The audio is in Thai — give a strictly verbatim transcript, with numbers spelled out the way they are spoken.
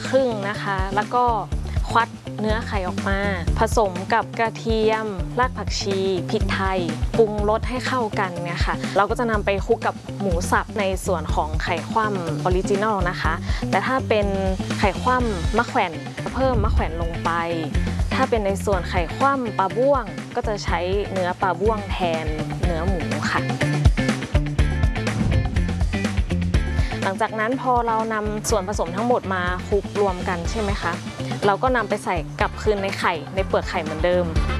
ครึ่งนะคะแล้วก็ควักเนื้อไข่ออกมาผสมกับกระเทียมรากผักชีพริกไทยปรุงรสให้เข้ากันเนี่ยค่ะเราก็จะนำไปคลุกกับหมูสับในส่วนของไข่คว่ำออริจินอลนะคะแต่ถ้าเป็นไข่คว่ำมะแขวนเพิ่มมะแขวนลงไปถ้าเป็นในส่วนไข่คว่ำปลาบ้วงก็จะใช้เนื้อปลาบ้วงแทนเนื้อหมูค่ะหลังจากนั้นพอเรานำส่วนผสมทั้งหมดมาคลุกรวมกันใช่ไหมคะเราก็นำไปใส่กลับคืนในไข่ในเปลือกไข่เหมือนเดิม